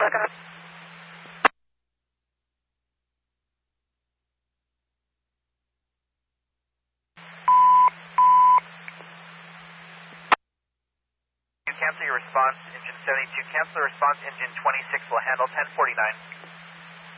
Cancel your response, engine 72. Cancel the response, engine 26 will handle 1049.